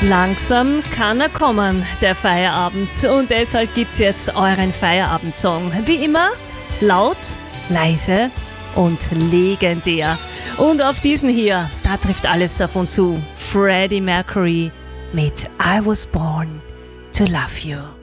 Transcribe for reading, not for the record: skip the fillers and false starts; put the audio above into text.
Langsam kann er kommen, der Feierabend. Und deshalb gibt's jetzt euren Feierabendsong. Wie immer, laut, leise und legendär. Und auf diesen hier, da trifft alles davon zu. Freddie Mercury mit I Was Born to Love You.